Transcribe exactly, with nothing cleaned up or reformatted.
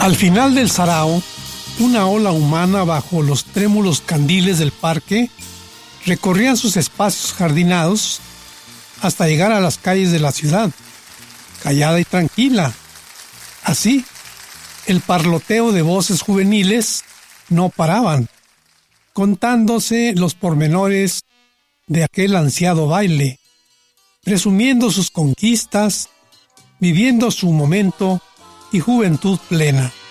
Al final del sarao, una ola humana bajo los trémulos candiles del parque recorría sus espacios jardinados hasta llegar a las calles de la ciudad, callada y tranquila. Así, el parloteo de voces juveniles no paraban, contándose los pormenores de aquel ansiado baile, presumiendo sus conquistas, viviendo su momento y juventud plena.